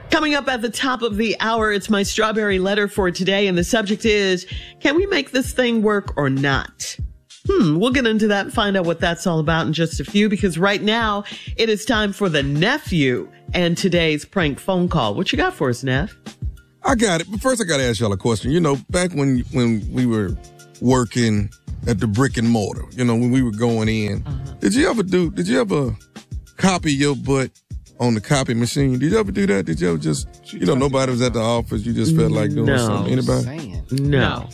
Coming up at the top of the hour, it's my strawberry letter for today. And the subject is, can we make this thing work or not? We'll get into that and find out what that's all about in just a few, because right now it is time for the nephew and today's prank phone call. What you got for us, Neff? I got it. But first I got to ask y'all a question. You know, back when we were working at the brick and mortar, you know, when we were going in, did you ever copy your butt on the copy machine? Did you ever do that? Did you ever just, you know, nobody was at the office, you just felt like doing something? Anybody? No.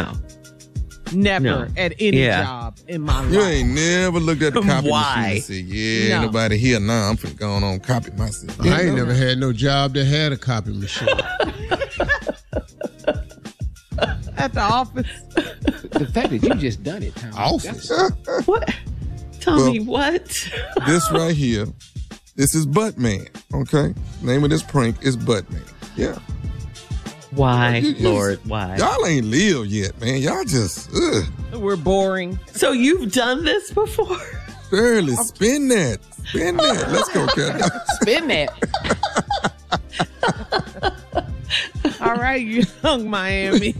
Never at any job in my life. You ain't never looked at the copy Why? machine and said, ain't nobody here now. I'm finna go on copy myself. I ain't never had no job that had a copy machine. At the office. The fact that you just done it, Tommy. Office? What? Tommy, what? This right here, this is Buttman, okay? Name of this prank is Buttman. Yeah. Why, Lord, why? Y'all ain't lived yet, man. Y'all just, We're boring. So you've done this before? Shirley, spin that. Spin that. Let's go, Cat. Spin that. All right, young Miami.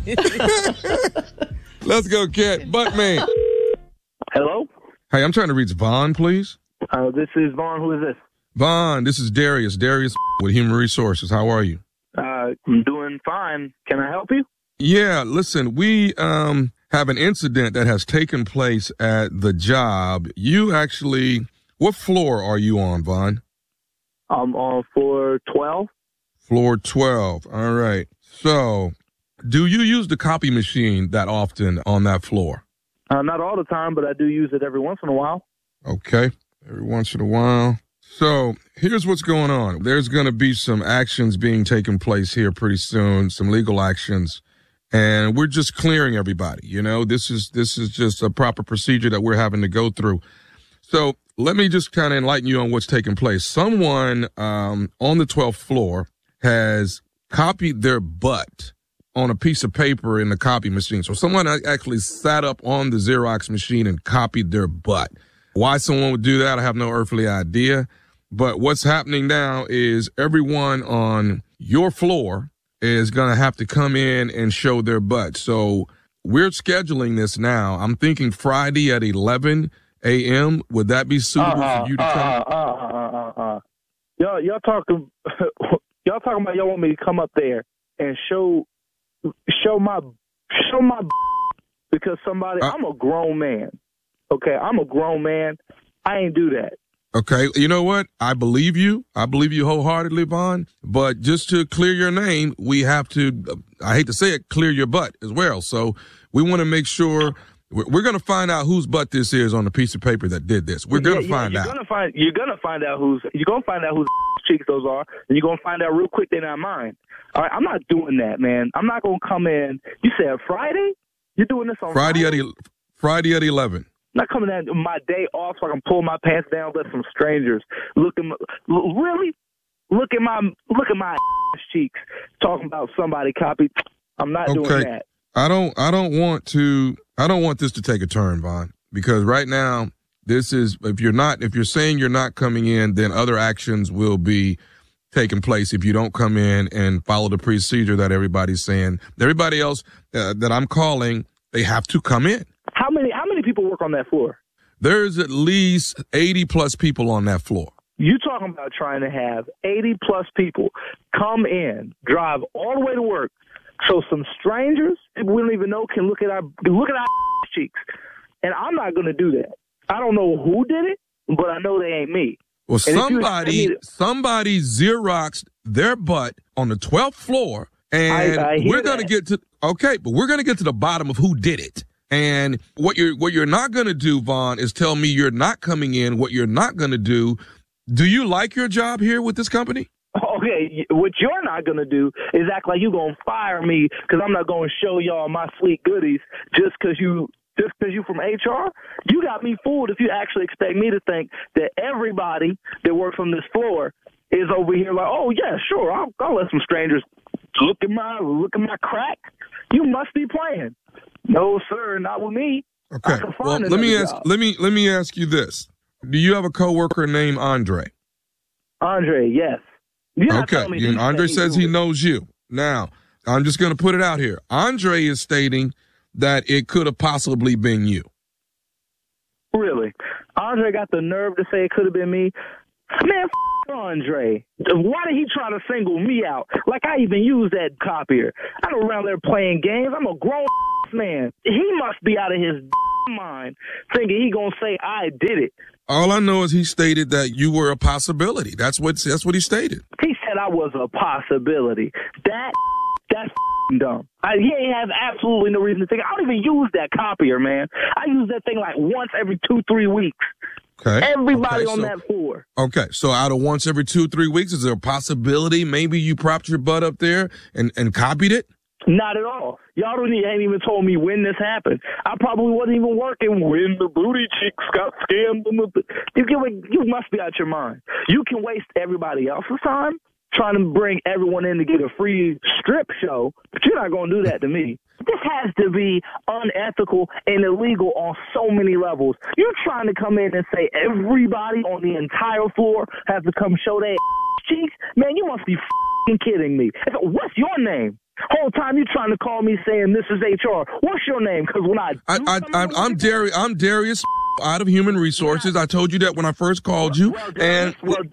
Let's go, Cat. Buttman. Hello? Hey, I'm trying to reach Vaughn, please. This is Vaughn. Who is this? Vaughn, this is Darius. Darius with Human Resources. How are you? I'm doing fine. Can I help you? Yeah, listen, we have an incident that has taken place at the job. You actually, what floor are you on, Vaughn? I'm on floor 12. Floor 12. All right. So, do you use the copy machine that often on that floor? Not all the time, but I do use it every once in a while. Okay. Every once in a while. So here's what's going on. There's going to be some actions being taken place here pretty soon, some legal actions, and we're just clearing everybody. You know, this is just a proper procedure that we're having to go through. So let me just kind of enlighten you on what's taking place. Someone on the 12th floor has copied their butt on a piece of paper in the copy machine. So someone actually sat up on the Xerox machine and copied their butt. Why someone would do that, I have no earthly idea. But what's happening now is everyone on your floor is going to have to come in and show their butt. So we're scheduling this now. I'm thinking Friday at 11 a.m. Would that be suitable for you to come? Y'all talking about y'all want me to come up there and show my because somebody, I'm a grown man. Okay, I'm a grown man. I ain't do that. Okay, you know what? I believe you. I believe you wholeheartedly, Vaughn. But just to clear your name, we have to, I hate to say it, clear your butt as well. So we want to make sure, we're going to find out whose butt this is on the piece of paper that did this. We're going to find out. You're going to find out whose cheeks those are, and you're going to find out real quick they're not mine. All right, I'm not doing that, man. I'm not going to come in. You said Friday? You're doing this on Friday? Friday at 11. Not coming at my day off so I can pull my pants down, let some strangers look at my cheeks, talking about somebody copied. I'm not doing that. I don't want this to take a turn, Vaughn, because right now this is, if you're saying you're not coming in, then other actions will be taking place if you don't come in and follow the procedure that everybody's saying. Everybody else that I'm calling, they have to come in. How many people work on that floor? There's at least 80 plus people on that floor. You talking about trying to have 80 plus people come in, drive all the way to work, so some strangers we don't even know can look at our cheeks. And I'm not going to do that. I don't know who did it, but I know they ain't me. Well, somebody Xeroxed their butt on the 12th floor, and we're going to get to we're going to get to the bottom of who did it. And what you're not going to do, Vaughn, is tell me you're not coming in. What you're not going to do you like your job here with this company? Okay, what you're not going to do is act like you're going to fire me because I'm not going to show y'all my sweet goodies just because you from HR. You got me fooled if you actually expect me to think that everybody that works on this floor is over here like, oh, yeah, sure, I'll let some strangers look at my crack. You must be playing. No, sir, not with me. Okay. Well, let me ask you this. Do you have a coworker named Andre? Andre, yes. Okay, and Andre says he knows you. Now, I'm just going to put it out here. Andre is stating that it could have possibly been you. Really? Andre got the nerve to say it could have been me? Man, Andre. Why did he try to single me out? Like I even use that copier. I don't around there playing games. I'm a grown man. He must be out of his mind thinking he gonna say I did it. All I know is he stated that you were a possibility. That's what he stated. He said I was a possibility. That's dumb. He ain't have absolutely no reason to think. I don't even use that copier, man. I use that thing like once every 2-3 weeks. Okay. Everybody on that floor. Okay, so out of once every 2-3 weeks, is there a possibility maybe you propped your butt up there and copied it? Not at all. Y'all ain't even told me when this happened. I probably wasn't even working when the booty chicks got scammed. You must be out your mind. You can waste everybody else's time trying to bring everyone in to get a free strip show, but you're not going to do that to me. This has to be unethical and illegal on so many levels. You're trying to come in and say everybody on the entire floor has to come show their cheeks? Man, you must be kidding me. What's your name? Whole time you trying to call me saying this is HR. What's your name? Because when I'm Darius out of Human Resources. I told you that when I first called you. Darius,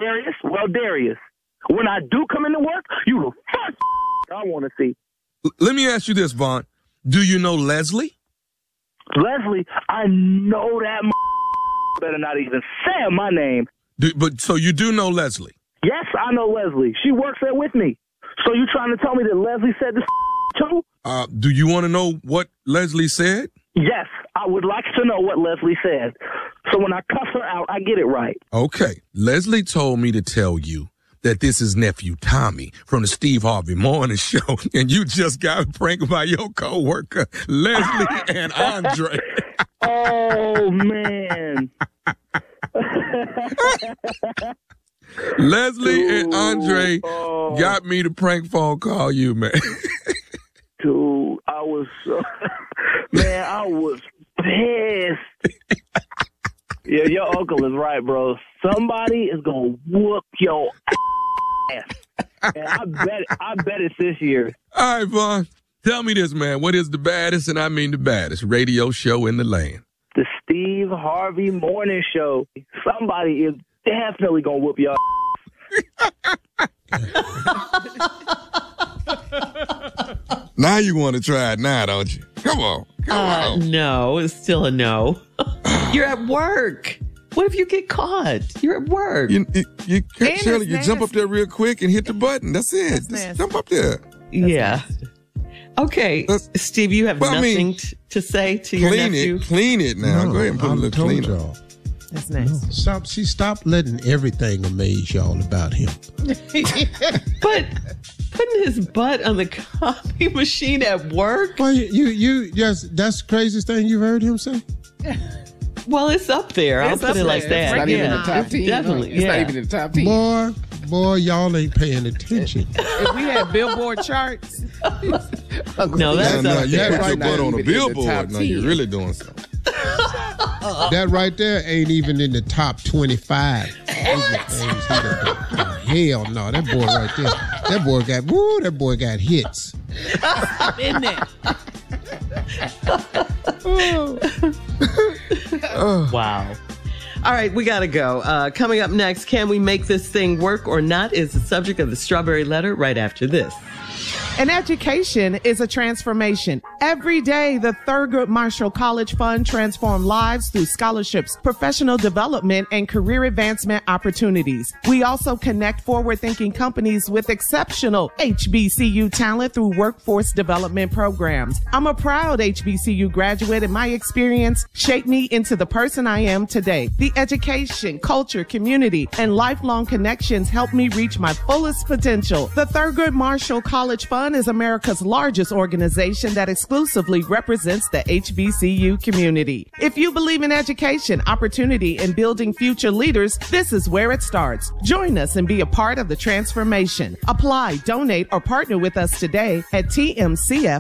when I do come into work, you the first I want to see. Let me ask you this, Vaughn. Do you know Leslie? Leslie, I know that better not even say my name. So you do know Leslie? Yes, I know Leslie. She works there with me. So you trying to tell me that Leslie said this too? Do you want to know what Leslie said? Yes, I would like to know what Leslie said. So when I cuss her out, I get it right. Okay. Leslie told me to tell you that this is nephew Tommy from the Steve Harvey Morning Show, and you just got pranked by your coworker Leslie and Andre. Oh man. Leslie and Andre got me to prank phone call you, man. Dude, I was pissed. Yeah, your uncle is right, bro. Somebody is gonna whoop your ass. And I bet it's this year. All right, Vaughn. Tell me this, man. What is the baddest, and I mean the baddest, radio show in the land? The Steve Harvey Morning Show. Somebody is definitely gonna whoop y'all. Now you want to try it now, don't you? Come on. No, it's still a no. You're at work. What if you get caught? You're at work. You Shirley, you jump up there real quick and hit the button. That's it. Just jump up there. Yeah. Okay, Steve, you have nothing to say to your nephew? Clean it now. Go ahead and put a little cleaner. Y'all. That's nice. No, stop letting everything amaze y'all about him. But putting his butt on the copy machine at work? Well, you just, that's the craziest thing you've heard him say? Well, it's up there. I'll put it like that. It's not even in the top 10. Definitely. It's not even in the top 10. Boy, y'all ain't paying attention. If we had Billboard charts. No, that's up You there. put your butt on a even in the billboard. top Now you're 10. really doing something. That right there ain't even in the top 25. Hell no, that boy right there. That boy got hits. In there. Wow. All right, we got to go. Coming up next, can we make this thing work or not is the subject of the Strawberry Letter right after this. An education is a transformation. Every day, the Thurgood Marshall College Fund transforms lives through scholarships, professional development, and career advancement opportunities. We also connect forward-thinking companies with exceptional HBCU talent through workforce development programs. I'm a proud HBCU graduate, and my experience shaped me into the person I am today. The education, culture, community, and lifelong connections helped me reach my fullest potential. The Thurgood Marshall College Fund is America's largest organization that exclusively represents the HBCU community. If you believe in education, opportunity, and building future leaders, this is where it starts. Join us and be a part of the transformation. Apply, donate, or partner with us today at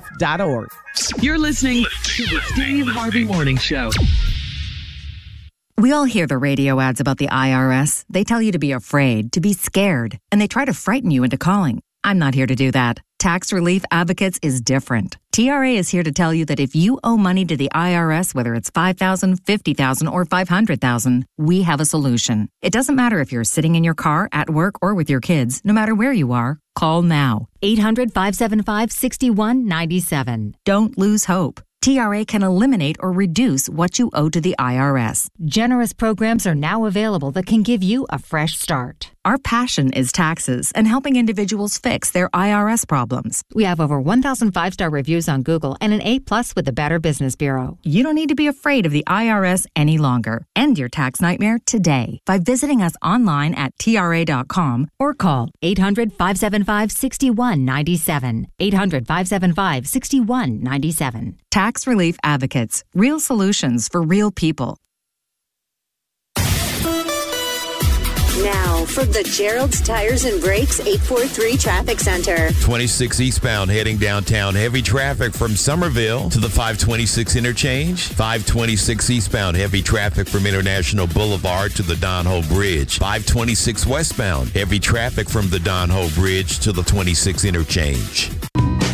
tmcf.org. You're listening to the Steve Harvey Morning Show. We all hear the radio ads about the IRS. They tell you to be afraid, to be scared, and they try to frighten you into calling. I'm not here to do that. Tax Relief Advocates is different. TRA is here to tell you that if you owe money to the IRS, whether it's $5,000, $50,000, or $500,000, we have a solution. It doesn't matter if you're sitting in your car, at work, or with your kids. No matter where you are, call now. 800-575-6197. Don't lose hope. TRA can eliminate or reduce what you owe to the IRS. Generous programs are now available that can give you a fresh start. Our passion is taxes and helping individuals fix their IRS problems. We have over 1,000 5-star reviews on Google and an A+ with the Better Business Bureau. You don't need to be afraid of the IRS any longer. End your tax nightmare today by visiting us online at TRA.com or call 800-575-6197. 800-575-6197. Tax Relief Advocates. Real solutions for real people. Now, from the Gerald's Tires and Brakes 843 Traffic Center. 26 eastbound heading downtown. Heavy traffic from Somerville to the 526 interchange. 526 eastbound heavy traffic from International Boulevard to the Donho Bridge. 526 westbound heavy traffic from the Donho Bridge to the 26 interchange.